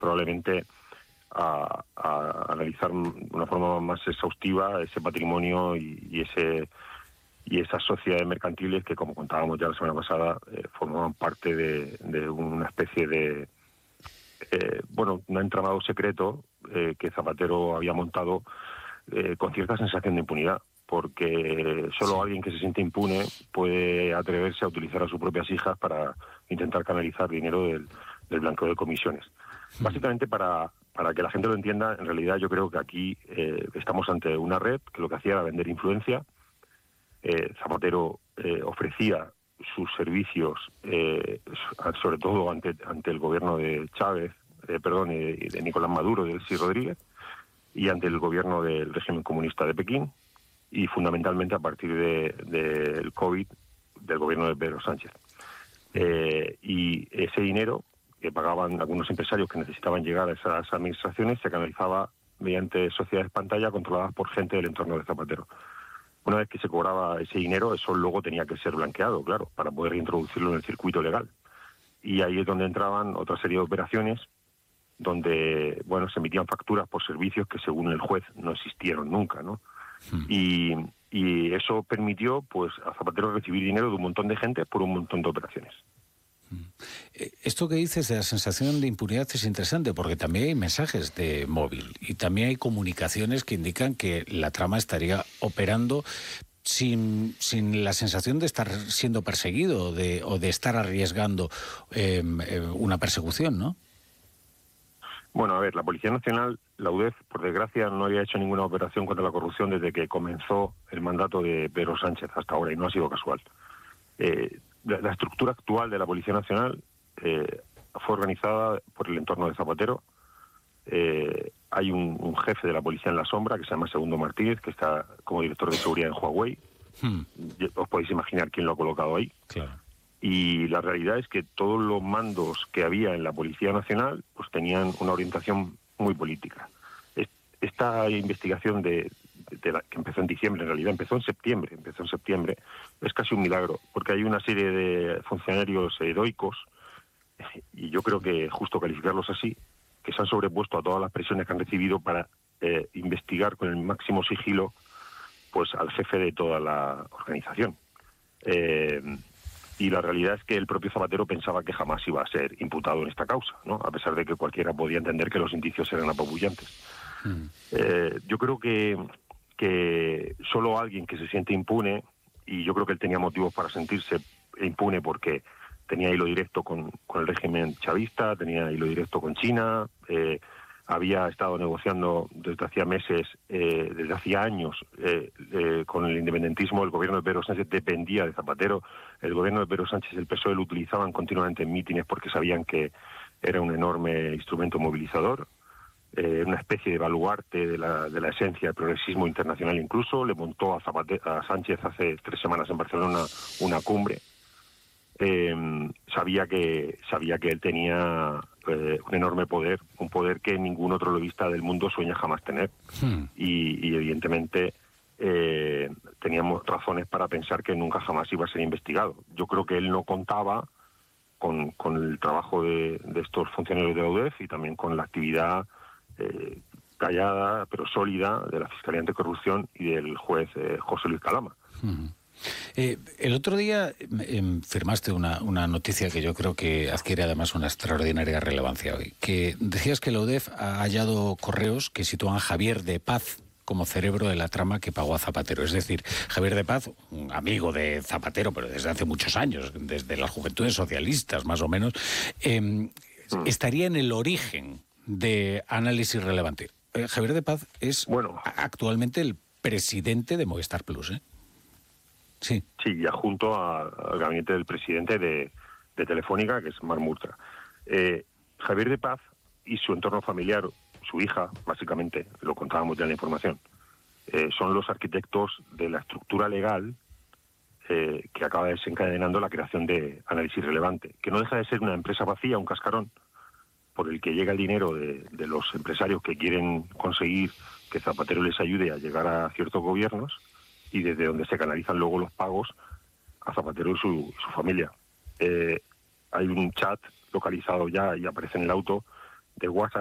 probablemente a analizar de una forma más exhaustiva ese patrimonio y esas sociedades mercantiles que, como contábamos ya la semana pasada, formaban parte de una especie de un entramado secreto que Zapatero había montado con cierta sensación de impunidad, porque solo alguien que se siente impune puede atreverse a utilizar a sus propias hijas para intentar canalizar dinero del blanqueo de comisiones. Básicamente, para que la gente lo entienda, en realidad yo creo que aquí estamos ante una red que lo que hacía era vender influencia. Zapatero ofrecía sus servicios, sobre todo ante el gobierno de Chávez, de Nicolás Maduro, de Delcy Rodríguez, y ante el gobierno del régimen comunista de Pekín, y fundamentalmente a partir del COVID, del gobierno de Pedro Sánchez. Y ese dinero que pagaban algunos empresarios que necesitaban llegar a esas administraciones se canalizaba mediante sociedades pantalla controladas por gente del entorno de Zapatero. Una vez que se cobraba ese dinero, eso luego tenía que ser blanqueado, claro, para poder reintroducirlo en el circuito legal. Y ahí es donde entraban otra serie de operaciones donde, se emitían facturas por servicios que, según el juez, no existieron nunca, ¿no? Y eso permitió, pues, a Zapatero recibir dinero de un montón de gente por un montón de operaciones. Esto que dices de la sensación de impunidad es interesante, porque también hay mensajes de móvil y también hay comunicaciones que indican que la trama estaría operando sin la sensación de estar siendo perseguido o de estar arriesgando una persecución, ¿no? Bueno, a ver, la Policía Nacional, la UDEF, por desgracia, no había hecho ninguna operación contra la corrupción desde que comenzó el mandato de Pedro Sánchez hasta ahora, y no ha sido casual. La estructura actual de la Policía Nacional fue organizada por el entorno de Zapatero. Hay un jefe de la policía en la sombra que se llama Segundo Martínez, que está como director de seguridad en Huawei. Os podéis imaginar quién lo ha colocado ahí. Claro. Y la realidad es que todos los mandos que había en la Policía Nacional pues tenían una orientación muy política. Esta investigación que empezó en diciembre, en realidad empezó en septiembre, es casi un milagro, porque hay una serie de funcionarios heroicos, y yo creo que es justo calificarlos así, que se han sobrepuesto a todas las presiones que han recibido para investigar con el máximo sigilo pues al jefe de toda la organización. Y la realidad es que el propio Zapatero pensaba que jamás iba a ser imputado en esta causa, ¿no? A pesar de que cualquiera podía entender que los indicios eran apabullantes. Yo creo que solo alguien que se siente impune, y yo creo que él tenía motivos para sentirse impune porque tenía hilo directo con el régimen chavista, tenía hilo directo con China, había estado negociando desde hacía meses, desde hacía años, con el independentismo. El gobierno de Pedro Sánchez dependía de Zapatero. El gobierno de Pedro Sánchez y el PSOE lo utilizaban continuamente en mítines porque sabían que era un enorme instrumento movilizador, una especie de baluarte de la esencia del progresismo internacional. Incluso le montó a Sánchez hace 3 semanas en Barcelona una cumbre. Sabía que él tenía un enorme poder, un poder que ningún otro lobista del mundo sueña jamás tener. Y evidentemente teníamos razones para pensar que nunca jamás iba a ser investigado. Yo creo que él no contaba con el trabajo de estos funcionarios de la UDEF y también con la actividad callada pero sólida de la Fiscalía Anticorrupción y del juez José Luis Calama. El otro día firmaste una noticia que yo creo que adquiere además una extraordinaria relevancia hoy, que decías que la UDEF ha hallado correos que sitúan a Javier de Paz como cerebro de la trama que pagó a Zapatero. Es decir, Javier de Paz, un amigo de Zapatero, pero desde hace muchos años, desde las Juventudes Socialistas más o menos, estaría en el origen de Análisis Relevante. Javier de Paz es actualmente el presidente de Movistar Plus, ¿eh? Sí, ya junto al gabinete del presidente de Telefónica, que es Mar Murtra. Javier de Paz y su entorno familiar, su hija, básicamente, lo contábamos ya en la información, son los arquitectos de la estructura legal que acaba desencadenando la creación de Análisis Relevante, que no deja de ser una empresa vacía, un cascarón, por el que llega el dinero de los empresarios que quieren conseguir que Zapatero les ayude a llegar a ciertos gobiernos, y desde donde se canalizan luego los pagos a Zapatero y su familia. Hay un chat localizado ya y aparece en el auto WhatsApp